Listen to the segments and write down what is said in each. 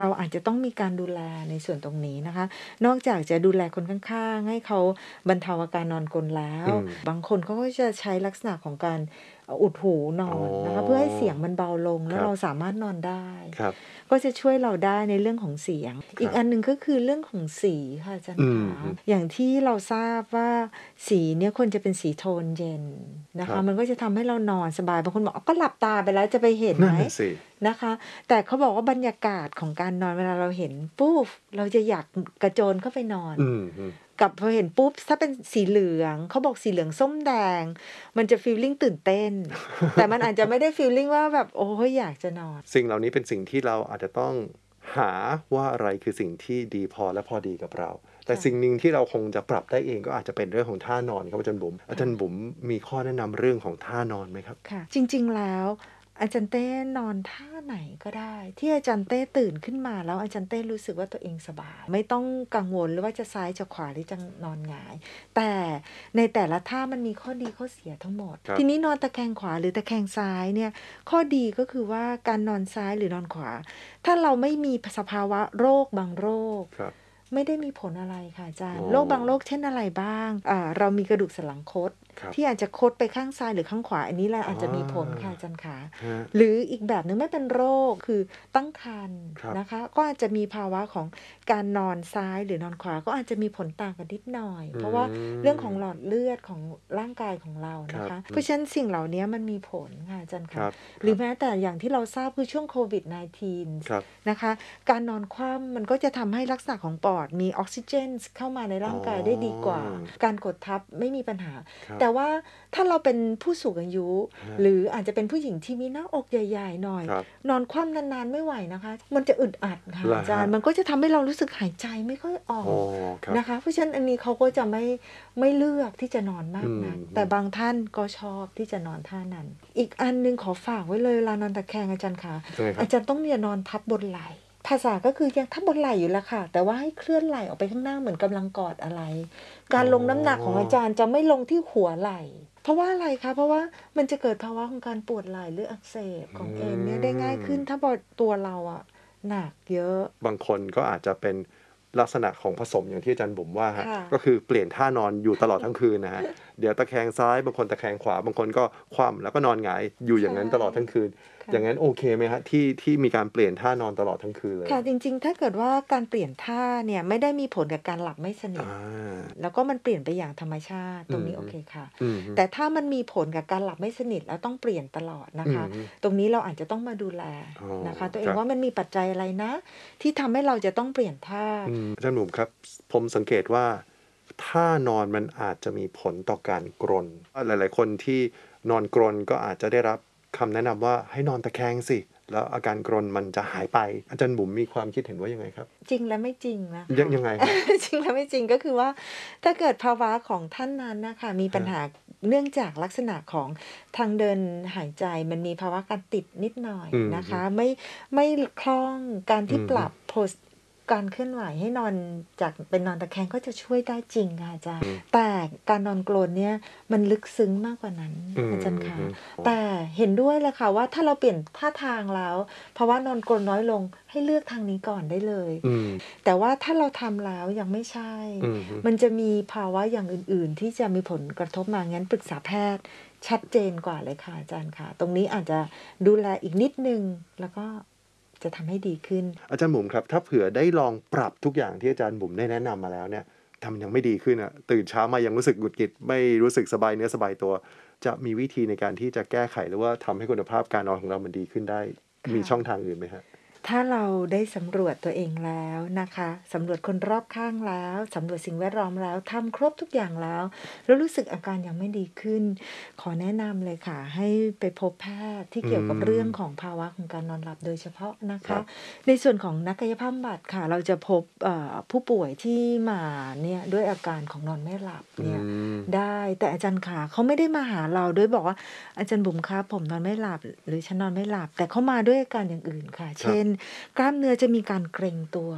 เราอาจจะต้องมีการดูแลในส่วนตรงนี้นะคะ นอกจากจะดูแลคนข้างๆให้เขาบรรเทาอาการนอนกรนแล้วอืมบางคนเขาก็จะใช้ลักษณะของการอุดหูนอ๋ออนนะคะ เพื่อให้เสียงมันเบาลง แล้คว รับเราสามารถนอนได้ครับก็จะช่วยเราได้ในเรื่องของเสียงคอีรักบอันหนึ่งก็คือเรื่องของสีค่ะอาจารอืย์ขอฮึอย่างที่เราทราบว่าสีเนี่ยควรจะเป็นสีโทนเย็นนะคครับมันก็จะทำให้เรานอนสบาย บางคนบอก "อ้าว ก็หลับตาไปแล้วจะไปเห็นนั่ไหม?" นน่ะสินะคะ แต่เขาบอกว่าบรรยากาศของการนอนเวลาเราเห็นปุ๊บ เราจะอยากกระโจนเข้าไปนอนอือฮึกับพอเห็นปุ๊บ ถ้าเป็นสีเหลือง เขาบอกสีเหลืองส้มแดง มันจะฟีลลิงตื่นเต้น แต่มันอาจจะไม่ได้ฟีลลิงว่าแบบ โอ๊ย อยากจะนอนสิ่งเหล่านี้เป็นสิ่งที่เราอาจจะต้องหาว่าอะไรคือสิ่งที่ดีพอและพอดีกับเรา แต่ค่ะสิ่งหนึ่งที่เราคงจะปรับได้เองก็อาจจะเป็นเรื่องของท่านอนครับอาจารย์บุ๋ม อาจารย์บุ๋มมีข้อแนะนำเรื่องของท่านอนไหมครับ? ค่ะ จริง ๆ แล้วอาจารย์เต้นอนท่าไหนก็ได้ ที่อาจารย์เต้ตื่นขึ้นมาแล้วอาจารย์เต้รู้สึกว่าตัวเองสบาย ไม่ต้องกังวลเลยว่าจะซ้ายจะขวาหรือจะนอนหงาย แต่ในแต่ละท่ามันมีข้อดีข้อเสียทั้งหมดครับทีนี้นอนตะแคงขวาหรือตะแคงซ้ายเนี่ย ข้อดีก็คือว่าการนอนซ้ายหรือนอนขวา ถ้าเราไม่มีสภาวะโรคบางโรคครับไม่ได้มีผลอะไรค่ะอาจารย์อ๋อโรคบางโรคเช่นอะไรบ้าง เรามีกระดูกสันหลังคดครับที่อาจจะคดไปข้างซ้ายหรือข้างขวา อันนี้แหละอาจจะมีผลค่ะอาจารย์ขาครับหรืออีกแบบหนึ่งไม่เป็นโรค คือตั้งครรภ์ครับนะคะ ก็อาจจะมีภาวะของการนอนซ้ายหรือนอนขวา ก็อาจจะมีผลต่างกันนิดหน่อย เพราะว่าเรื่องของหลอดเลือดของร่างกายของเรานะครัคะบเพราะฉะนั้นสิ่งเหล่านี้มันมีผลค่ะอาจารย์คคะรับหรือแม้แต่อย่างที่เราทราบคือช่วงโควิด -19 ครับนะคะ การนอนคว่ำมันก็จะทำให้ลักษณะของปอดมีออกซิเจนเข้ามาในร่างกายได้ดีกว่าอ๋อการกดทับไม่มีปัญหาครับแต่ว่าถ้าเราเป็นผู้สูงอายุครับหรืออาจจะเป็นผู้หญิงที่มีหน้าอกใหญ่ ๆ หน่อยครับนอนคว่ำนาน ๆ ไม่ไหวนะคะ มันจะอึดอัดค่ะเหรออาจารย์ครับมันก็จะทำให้เรารู้สึกหายใจไม่ค่อยอออ๋อก ครับนะคะ เพราะฉะนั้นอันนี้เขาก็จะไม่เลือกที่จะนอนมากนักอืมแต่บางท่านก็ชอบที่จะนอนท่านั้น อีกอันหนึ่งขอฝากไว้เลยเวลานอนตะแคงอาจารย์ขายังไงครัอาบ? จารย์ต้องอย่านอนทับบนไหล่ ภาษาก็คือยังทับบนไหล่อยู่แหละค่ะ แต่ว่าให้เคลื่อนไหล่ออกไปข้างหน้าเหมือนกำลังกอดอะไร การลงน้ำหนักของอาจารย์จะไม่ลงที่หัวไหล่ เพราะว่าอะไรคะ เพราะว่ามันจะเกิดภาวะของการปวดไหล่หรืออักเสบของเอ็นเนี่ยได้ง่ายขึ้น ถ้าตัวเราอะหนักเยอะบางคนก็อาจจะเป็นลักษณะของผสมอย่างที่อาจารย์บุ๋มว่าครับค่ะก็คือเปลี่ยนท่านอนอยู่ตลอดทั้งคืนนะ ครับ เดี๋ยวตะแคงซ้าย บางคนตะแคงขวา บางคนก็คว่ำแล้วก็นอนหงายอยู่อย่างนั้นตลอดทั้งคืนค่ะอย่างนั้นโอเคไหมครับ ที่มีการเปลี่ยนท่านอนตลอดทั้งคืนเลย? ค่ะ จริง ๆ ถ้าเกิดว่าการเปลี่ยนท่าเนี่ยไม่ได้มีผลกับการหลับไม่สนิทอาแล้วก็มันเปลี่ยนไปอย่างธรรมชาติ ตรงนี้อืโออฮึเคค่ะอือฮึแต่ถ้ามันมีผลกับการหลับไม่สนิทแล้วต้องเปลี่ยนตลอดนะอืคะอฮึตรงนี้เราอาจจะต้องมาดูแลอ๋อนะคะ ตัวเอครังบว่ามันมีปัจจัยอะไรนะ ที่ทำให้เราจะต้องเปลี่ยนท่าอาจารย์บุ๋มครับ ผมสังเกตว่าท่านอนมันอาจจะมีผลต่อการกรน หลาย ๆ คนที่นอนกรนก็อาจจะได้รับคำแนะนำว่าให้นอนตะแคงสิ แล้วอาการกรนมันจะหายไป อาจารย์บุ๋มมีความคิดเห็นว่ายังไงครับ? จริงและไม่จริงนะคยังไงครับ? จริงและไม่จริง ก็คือว่าถ้าเกิดภาวะของท่านนั้นน่ะค่ะมีปัญหาเนื่องจากลักษณะของทางเดินหายใจ มันมีภาวะการติดนิดหน่อยอือนะฮึคะ ไม่คล่อง การที่อือฮึปรับการเคลื่อนไหวให้นอนจากเป็นนอนตะแคงก็จะช่วยได้จริงค่ะอาจารย์ แต่การนอนกรนเนี่ยมันลึกซึ้งมากกว่านั้นอืออาจารย์ขาฮึแต่เห็นด้วยเลยค่ะว่าถ้าเราเปลี่ยนท่าทางแล้วภาวะนอนกรนน้อยลง ให้เลือกทางนี้ก่อนได้เลยอืมแต่ว่าถ้าเราทำแล้วยังไม่ใช่อือฮึมันจะมีภาวะอย่างอื่น ๆ ที่จะมีผลกระทบมา งั้นปรึกษาแพทย์ชัดเจนกว่าเลยค่ะอาจารย์ค่ะ ตรงนี้อาจจะดูแลอีกนิดหนึ่ง แล้วก็จะทำให้ดีขึ้นอาจารย์บุ๋มครับ ถ้าเผื่อได้ลองปรับทุกอย่างที่อาจารย์บุ๋มได้แนะนำมาแล้วเนี่ย ทำยังไม่ดีขึ้นอะ ตื่นเช้ามายังรู้สึกหงุดหงิด ไม่รู้สึกสบายเนื้อสบายตัว จะมีวิธีในการที่จะแก้ไข หรือว่าทำให้คุณภาพการนอนของเรามันดีขึ้นได้ค่ะมีช่องทางอื่นไหมครับ? ถ้าเราได้สำรวจตัวเองแล้วนะคะ สำรวจคนรอบข้างแล้ว สำรวจสิ่งแวดล้อมแล้ว ทำครบทุกอย่างแล้ว แล้วรู้สึกอาการยังไม่ดีขึ้น ขอแนะนำเลยค่ะ ให้ไปพบแพทย์ที่เกี่ยวกับเรื่องของภาวะของการนอนหลับโดยเฉพาะนะครัคะบในส่วนของนักกายภาพบำบัดค่ะ เราจะพบผู้ป่วยที่มาเนี่ยด้วยอาการของนอนไม่หลับอืเนี่ยมได้ แต่อาจารย์ขาเขาไม่ได้มาหาเราด้วยบอกว่า "อาจารย์บุ๋มครับ ผมนอนไม่หลับ หรือฉันนอนไม่หลับ" แต่เขามาด้วยอาการอย่างอื่นค่ะคเช่น กล้ามเนื้อจะมีการเกร็งตัว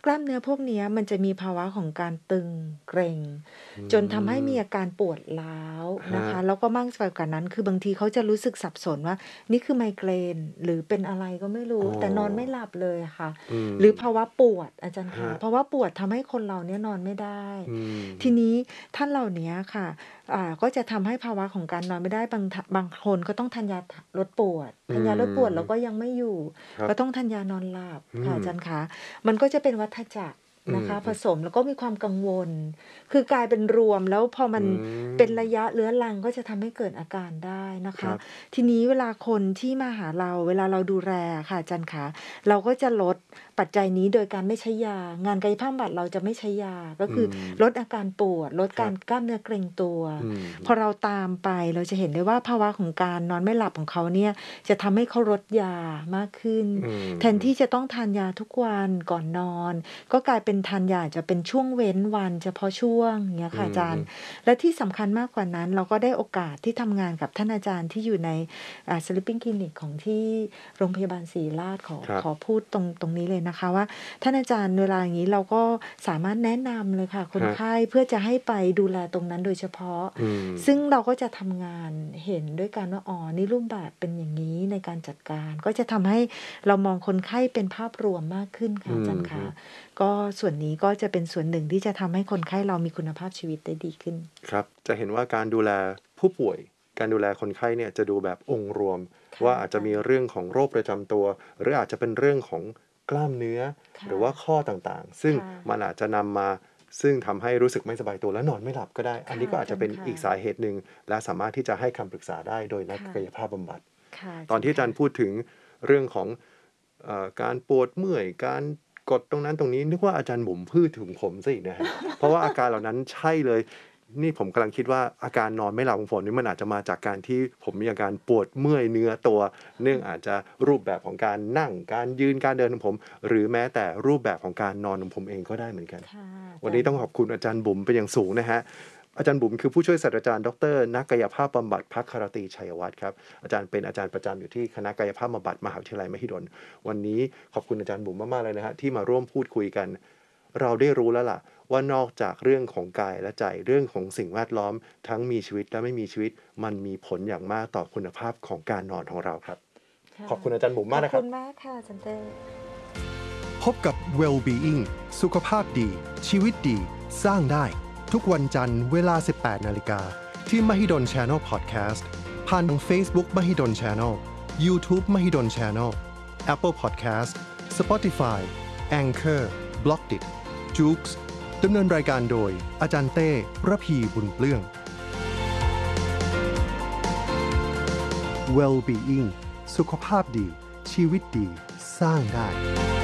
กล้ามเนื้อพวกเนี้ยมันจะมีภาวะของการตึงเกร็งจนทำให้มีอาการปวดร้าวนะคะแล้วก็มากไปกว่านั้นคือบางทีเขาจะรู้สึกสับสนว่านี่คือไมเกรนหรือเป็นอะไรก็ไม่รู้แต่นอนไม่หลับเลยอะค่ะหรือภาวะปวดอาจารย์คะภาวะปวดทำให้คนเราเนี่ยนอนไม่ได้ทีนี้ท่านเหล่านี้ค่ะก็จะทำให้ภาวะของการนอนไม่ได้บางคนก็ต้องทานยาลดปวดทานยาลดปวดแล้วก็ยังไม่อยู่ก็ต้องทานยานอนหลับค่ะอาจารย์คะมันก็จะเป็นวัฏจักรนะคะผสมแล้วก็มีความกังวลคือกลายเป็นรวมแล้วพอมันเป็นระยะเรื้อรังก็จะทำให้เกิดอาการได้นะคะทีนี้เวลาคนที่มาหาเราเวลาเราดูแลค่ะอาจารย์คะเราก็จะลดปัจจัยนี้โดยการไม่ใช้ยางานกายภาพบำบัดเราจะไม่ใช้ยาก็คือลดอาการปวดลดการกล้ามเนื้อเกร็งตัวพอเราตามไปเราจะเห็นได้ว่าภาวะของการนอนไม่หลับของเขาเนี่ยจะทำให้เขาลดยามากขึ้นแทนที่จะต้องทานยาทุกวันก่อนนอนก็กลายเป็นทานยาจะเป็นช่วงเว้นวันเฉพาะช่วงอย่างเงี้ยค่ะอาจารย์และที่สำคัญมากกว่านั้นเราก็ได้โอกาสที่ทำงานกับท่านอาจารย์ที่อยู่ในsleeping clinic ของที่โรงพยาบาลศิริราชขอพูดตรงนี้เลยนะคะว่าท่านอาจารย์เวลาอย่างนี้เราก็สามารถแนะนำเลยค่ะคนไข้เพื่อจะให้ไปดูแลตรงนั้นโดยเฉพาะซึ่งเราก็จะทำงานเห็นด้วยกันว่าอ๋อนี่รูปแบบเป็นอย่างนี้ในการจัดการก็จะทำให้เรามองคนไข้เป็นภาพรวมมากขึ้นค่ะอาจารย์คะก็ส่วนนี้ก็จะเป็นส่วนหนึ่งที่จะทำให้คนไข้เรามีคุณภาพชีวิตได้ดีขึ้นครับจะเห็นว่าการดูแลผู้ป่วยการดูแลคนไข้เนี่ยจะดูแบบองค์รวมว่าอาจจะมีเรื่องของโรคประจำตัวหรืออาจจะเป็นเรื่องของกล้ามเนื้อหรือว่าข้อต่างๆซึ่งมันอาจจะนำมาซึ่งทำให้รู้สึกไม่สบายตัวและนอนไม่หลับก็ได้อันนี้ก็อาจจะเป็นอีกสาเหตุหนึ่งและสามารถที่จะให้คำปรึกษาได้โดยนักกายภาพบำบัดตอนที่อาจารย์พูดถึงเรื่องของการปวดเมื่อยการกดตรงนั้นตรงนี้นึกว่าอาจารย์บุ๋มพูดถึงผมซะอีกนะฮะ เพราะว่าอาการเหล่านั้นใช่เลยนี่ผมกำลังคิดว่าอาการนอนไม่หลับของผมนี่มันอาจจะมาจากการที่ผมมีอาการปวดเมื่อยเนื้อตัวเนื่องอาจจะรูปแบบของการนั่งการยืนการเดินของผมหรือแม้แต่รูปแบบของการนอนของผมเองก็ได้เหมือนกันวันนี้ต้องขอบคุณอาจารย์บุ๋มเป็นอย่างสูงนะฮะอาจารย์บุ๋มคือผู้ช่วยศาสตราจารย์ดร.นักกายภาพบำบัดภักครตีชัยวัฒน์ครับอาจารย์เป็นอาจารย์ประจำอยู่ที่คณะกายภาพบำบัดมหาวิทยาลัยมหิดลวันนี้ขอบคุณอาจารย์บุ๋มมากๆเลยนะฮะที่มาร่วมพูดคุยกันเราได้รู้แล้วล่ะว่านอกจากเรื่องของกายและใจเรื่องของสิ่งแวดล้อมทั้งมีชีวิตและไม่มีชีวิตมันมีผลอย่างมากต่อคุณภาพของการนอนของเราครับขอบคุณอาจารย์บุ๋มมากนะครับขอบคุณมากค่ะอาจารย์เต้พบกับ Well-being สุขภาพดีชีวิตดีสร้างได้ทุกวันจันทร์เวลา 18 นาฬิกาที่ Mahidol Channel Podcast ผ่านทาง Facebook Mahidol Channel YouTube Mahidol Channel Apple Podcast Spotify Anchor Blockdit Joox ดำเนินรายการโดยอาจารย์เต้ระพีบุญเปลื้อง Well-being สุขภาพดีชีวิตดีสร้างได้